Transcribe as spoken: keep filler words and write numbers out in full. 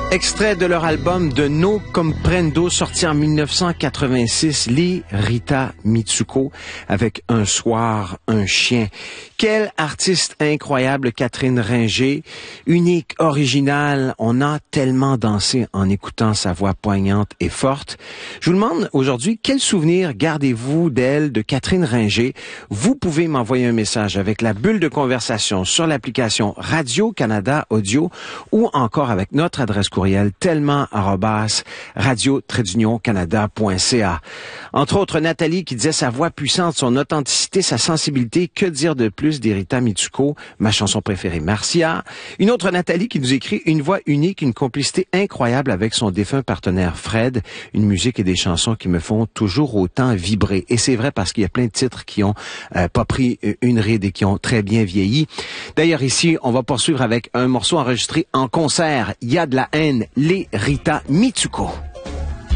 Extrait de leur album De No Comprendo, sorti en mille neuf cent quatre-vingt-six, les Rita Mitsuko, avec Un soir, un chien. Quelle artiste incroyable, Catherine Ringer, unique, originale. On a tellement dansé en écoutant sa voix poignante et forte. Je vous demande aujourd'hui, quel souvenir gardez-vous d'elle, de Catherine Ringer? Vous pouvez m'envoyer un message avec la bulle de conversation sur l'application Radio-Canada Audio ou encore avec notre adresse courriel tellement arobase radio-canada.ca. Entre autres, Nathalie qui disait sa voix puissante, son authenticité, sa sensibilité. Que dire de plus d'Rita Mitsuko, ma chanson préférée, Marcia. Une autre Nathalie qui nous écrit une voix unique, une complicité incroyable avec son défunt partenaire Fred. Une musique et des chansons qui me font toujours autant vibrer. Et c'est vrai parce qu'il y a plein de titres qui ont euh, pas pris une ride et qui ont très bien vieilli. D'ailleurs, ici, on va poursuivre avec un morceau enregistré en concert. Il y a de la haine, les Rita Mitsuko.